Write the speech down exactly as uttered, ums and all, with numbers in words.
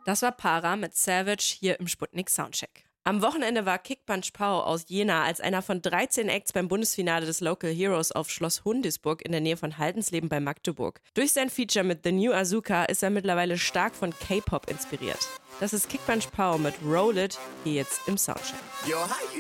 Das war Para mit Savage hier im Sputnik Soundcheck. Am Wochenende war Kick Punch Pow aus Jena als einer von dreizehn Acts beim Bundesfinale des Local Heroes auf Schloss Hundisburg in der Nähe von Haldensleben bei Magdeburg. Durch sein Feature mit The New Azuka ist er mittlerweile stark von K-Pop inspiriert. Das ist Kick Punch Pow mit Roll It, hier jetzt im Soundcheck. Yo, how you